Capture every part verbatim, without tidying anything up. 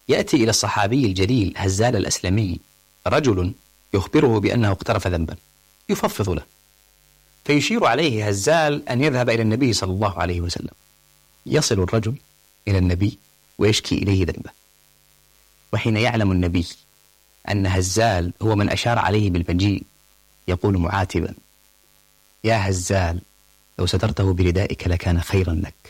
يأتي إلى الصحابي الجليل هزال الأسلمي رجل يخبره بأنه اقترف ذنبا، يفضفض له، فيشير عليه هزال أن يذهب إلى النبي صلى الله عليه وسلم. يصل الرجل إلى النبي ويشكي إليه ذنبه، وحين يعلم النبي أن هزال هو من أشار عليه بالمجيء يقول معاتبا: يا هزال، لو سترته بردائك لكان خيرا لك.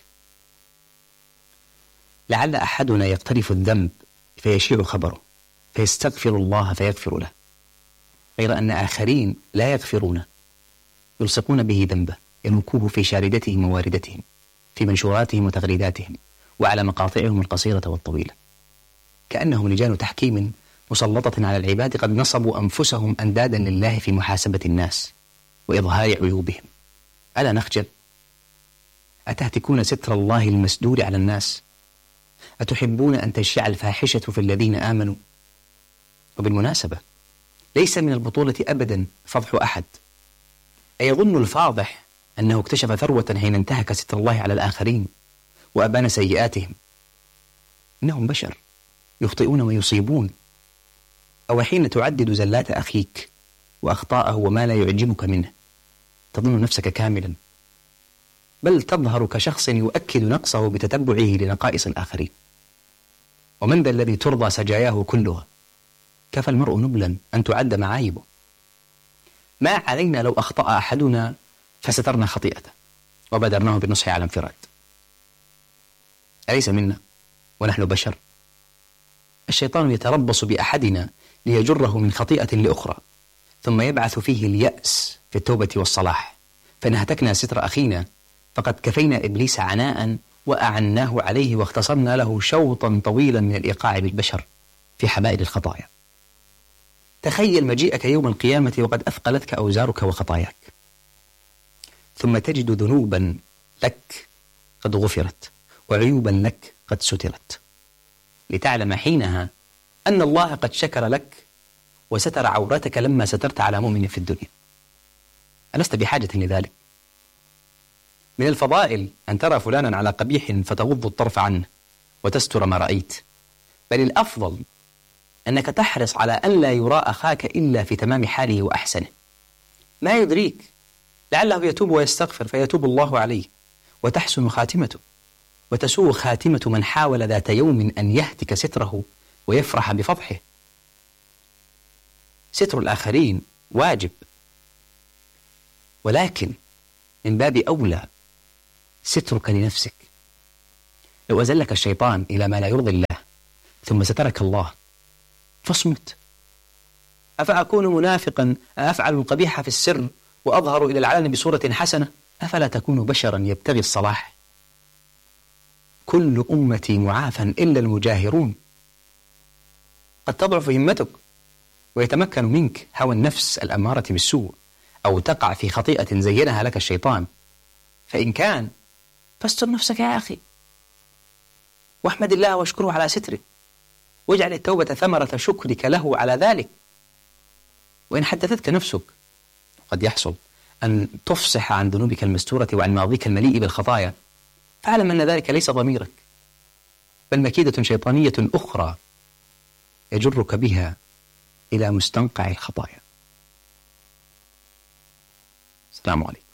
لعل أحدنا يقترف الذنب فيشيع خبره فيستغفر الله فيغفر له، غير أن آخرين لا يغفرونه، يلصقون به ذنبه، ينكوه في شاردتهم وواردتهم، في منشوراتهم وتغريداتهم، وعلى مقاطعهم القصيرة والطويلة، كأنهم لجان تحكيم مسلطة على العباد قد نصبوا أنفسهم أندادا لله في محاسبة الناس وإظهار عيوبهم. ألا نخجل؟ أتهتكون ستر الله المسدود على الناس؟ أتحبون أن تشيع الفاحشة في الذين آمنوا؟ وبالمناسبة ليس من البطولة أبدا فضح أحد. أيظن الفاضح أنه اكتشف ثروة حين انتهك ستر الله على الآخرين وأبان سيئاتهم؟ إنهم بشر يخطئون ويصيبون. أو حين تعدد زلات أخيك وأخطاءه وما لا يعجبك منه تظن نفسك كاملا، بل تظهر كشخص يؤكد نقصه بتتبعه لنقائص الآخرين. ومن ذا الذي ترضى سجاياه كلها؟ كفى المرء نبلا أن تعد معايبه. ما علينا لو أخطأ أحدنا فسترنا خطيئته وبادرناه بالنصح على انفراد؟ أليس منا ونحن بشر؟ الشيطان يتربص بأحدنا ليجره من خطيئة لأخرى، ثم يبعث فيه اليأس في التوبة والصلاح، فنهتكنا ستر أخينا فقد كفينا إبليس عناء وأعناه عليه، واختصرنا له شوطا طويلا من الإيقاع بالبشر في حبائل الخطايا. تخيل مجيئك يوم القيامة وقد أثقلتك أوزارك وخطاياك، ثم تجد ذنوبا لك قد غفرت وعيوبا لك قد سترت، لتعلم حينها أن الله قد شكر لك وستر عوراتك لما سترت على مؤمن في الدنيا. ألست بحاجة لذلك؟ من الفضائل أن ترى فلانا على قبيح فتغض الطرف عنه وتستر ما رأيت، بل الأفضل أنك تحرص على أن لا يرى أخاك إلا في تمام حاله وأحسنه. ما يدريك، لعله يتوب ويستغفر فيتوب الله عليه وتحسن خاتمته، وتسوء خاتمة من حاول ذات يوم أن يهتك ستره ويفرح بفضحه. ستر الآخرين واجب، ولكن من باب أولى سترك لنفسك. لو أزلك الشيطان إلى ما لا يرضي الله ثم سترك الله فاصمت. أفأكون منافقا أفعل القبيح في السر وأظهر إلى العلن بصورة حسنة؟ أفلا تكون بشرا يبتغي الصلاح؟ كل أمتي معافى إلا المجاهرون. قد تضعف همتك ويتمكن منك هوى النفس الأمارة بالسوء، أو تقع في خطيئة زينها لك الشيطان، فإن كان فاستر نفسك يا أخي، واحمد الله واشكره على ستره، واجعل التوبة ثمرة شكرك له على ذلك. وإن حدثتك نفسك قد يحصل أن تفصح عن ذنوبك المستورة وعن ماضيك المليء بالخطايا، فاعلم أن ذلك ليس ضميرك، بل مكيدة شيطانية أخرى يجرك بها إلى مستنقع الخطايا. السلام عليكم.